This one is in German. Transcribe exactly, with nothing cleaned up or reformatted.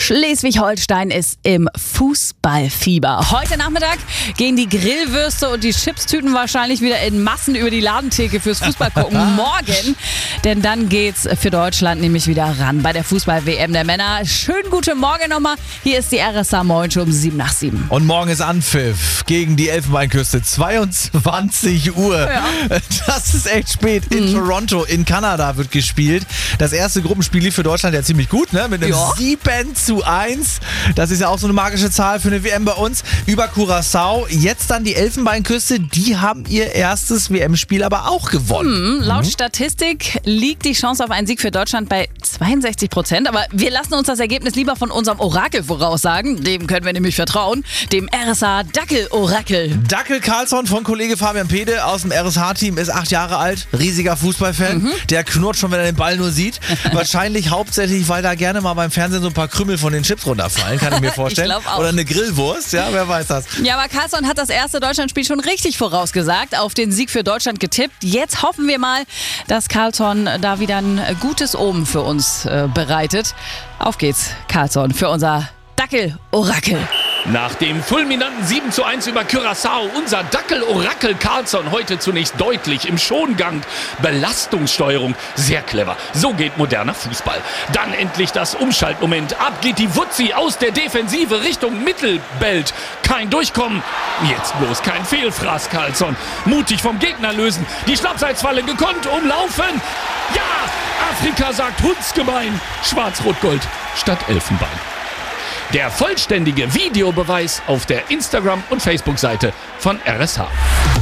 Schleswig-Holstein ist im Fußballfieber. Heute Nachmittag gehen die Grillwürste und die Chipstüten wahrscheinlich wieder in Massen über die Ladentheke fürs Fußballgucken. Morgen, denn dann geht's für Deutschland nämlich wieder ran bei der Fußball-W M der Männer. Schönen guten Morgen nochmal. Hier ist die R S A Morgen schon um sieben nach sieben. Und morgen ist Anpfiff gegen die Elfenbeinküste. zweiundzwanzig Uhr. Ja. Das ist echt spät. In mhm. Toronto, in Kanada wird gespielt. Das erste Gruppenspiel lief für Deutschland ja ziemlich gut, ne? Mit einem ja. sieben zu eins. Das ist ja auch so eine magische Zahl für eine W M bei uns. Über Curaçao. Jetzt dann die Elfenbeinküste. Die haben ihr erstes W M-Spiel aber auch gewonnen. Mhm. Laut mhm. Statistik liegt die Chance auf einen Sieg für Deutschland bei zweiundsechzig Prozent. Aber wir lassen uns das Ergebnis lieber von unserem Orakel voraussagen. Dem können wir nämlich vertrauen. Dem R S A Dackel-Orakel. Dackel Carlsson von Kollege Fabian Pede aus dem R S H-Team ist acht Jahre alt. Riesiger Fußballfan. Mhm. Der knurrt schon, wenn er den Ball nur sieht. Wahrscheinlich hauptsächlich, weil da gerne mal beim Fernsehen so ein paar Krümel von den Chips runterfallen, kann ich mir vorstellen. Ich glaub auch. Oder eine Grillwurst, ja, wer weiß das. Ja, aber Carlsson hat das erste Deutschlandspiel schon richtig vorausgesagt, auf den Sieg für Deutschland getippt. Jetzt hoffen wir mal, dass Carlsson da wieder ein gutes Omen für uns äh, bereitet. Auf geht's, Carlsson, für unser Dackel-Orakel. Nach dem fulminanten sieben zu eins über Curaçao, unser Dackel-Orakel Carlsson heute zunächst deutlich im Schongang. Belastungssteuerung, sehr clever. So geht moderner Fußball. Dann endlich das Umschaltmoment. Ab geht die Wutzi aus der Defensive Richtung Mittelbelt. Kein Durchkommen. Jetzt bloß kein Fehlfraß, Carlsson. Mutig vom Gegner lösen. Die Schlappseitsfalle gekonnt umlaufen. Ja, Afrika sagt hundsgemein. Schwarz-Rot-Gold statt Elfenbein. Der vollständige Videobeweis auf der Instagram- und Facebook-Seite von R S H.